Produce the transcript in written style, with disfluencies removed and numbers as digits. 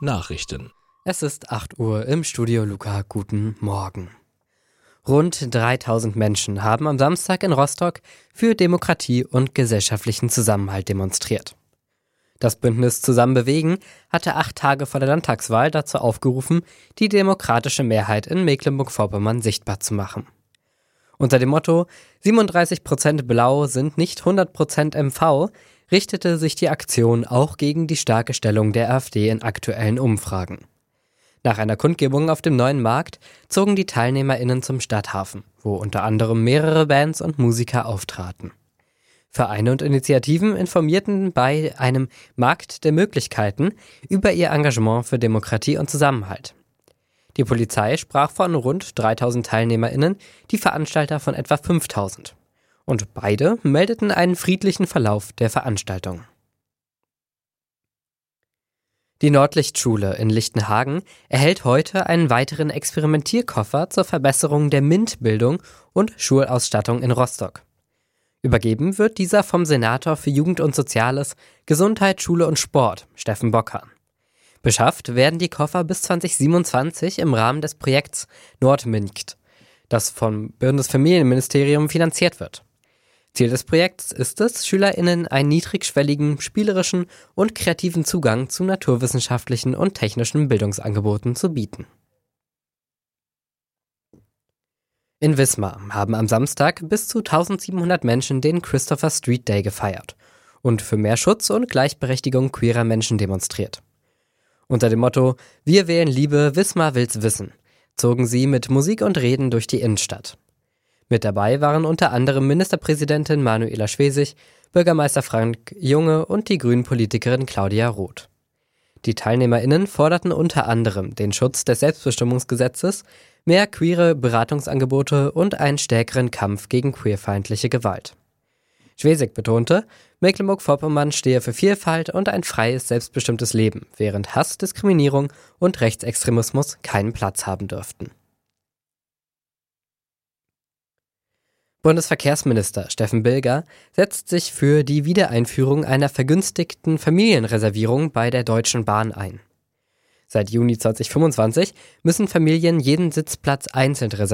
Nachrichten. Es ist 8 Uhr im Studio Luca. Guten Morgen. Rund 3000 Menschen haben am Samstag in Rostock für Demokratie und gesellschaftlichen Zusammenhalt demonstriert. Das Bündnis Zusammen bewegen hatte 8 Tage vor der Landtagswahl dazu aufgerufen, die demokratische Mehrheit in Mecklenburg-Vorpommern sichtbar zu machen. Unter dem Motto »37% Blau sind nicht 100% MV« richtete sich die Aktion auch gegen die starke Stellung der AfD in aktuellen Umfragen. Nach einer Kundgebung auf dem Neuen Markt zogen die TeilnehmerInnen zum Stadthafen, wo unter anderem mehrere Bands und Musiker auftraten. Vereine und Initiativen informierten bei einem Markt der Möglichkeiten über ihr Engagement für Demokratie und Zusammenhalt. Die Polizei sprach von rund 3000 TeilnehmerInnen, die Veranstalter von etwa 5000. Und beide meldeten einen friedlichen Verlauf der Veranstaltung. Die Nordlichtschule in Lichtenhagen erhält heute einen weiteren Experimentierkoffer zur Verbesserung der MINT-Bildung und Schulausstattung in Rostock. Übergeben wird dieser vom Senator für Jugend und Soziales, Gesundheit, Schule und Sport, Steffen Bockan. Beschafft werden die Koffer bis 2027 im Rahmen des Projekts Nordminkt, das vom Bundesfamilienministerium finanziert wird. Ziel des Projekts ist es, SchülerInnen einen niedrigschwelligen, spielerischen und kreativen Zugang zu naturwissenschaftlichen und technischen Bildungsangeboten zu bieten. In Wismar haben am Samstag bis zu 1700 Menschen den Christopher Street Day gefeiert und für mehr Schutz und Gleichberechtigung queerer Menschen demonstriert. Unter dem Motto »Wir wählen Liebe, Wismar will's wissen« zogen sie mit Musik und Reden durch die Innenstadt. Mit dabei waren unter anderem Ministerpräsidentin Manuela Schwesig, Bürgermeister Frank Junge und die Grünen-Politikerin Claudia Roth. Die TeilnehmerInnen forderten unter anderem den Schutz des Selbstbestimmungsgesetzes, mehr queere Beratungsangebote und einen stärkeren Kampf gegen queerfeindliche Gewalt. Schwesig betonte, Mecklenburg-Vorpommern stehe für Vielfalt und ein freies, selbstbestimmtes Leben, während Hass, Diskriminierung und Rechtsextremismus keinen Platz haben dürften. Bundesverkehrsminister Steffen Bilger setzt sich für die Wiedereinführung einer vergünstigten Familienreservierung bei der Deutschen Bahn ein. Seit Juni 2025 müssen Familien jeden Sitzplatz einzeln reservieren.